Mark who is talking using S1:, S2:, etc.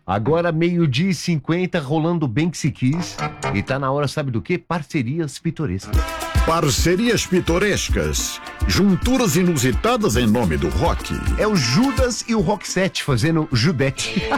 S1: Agora 12h50, rolando bem que se quis. E tá na hora, sabe do quê? Parcerias pitorescas.
S2: Parcerias pitorescas. Junturas inusitadas em nome do rock.
S1: É o Judas e o Roxette fazendo Judete.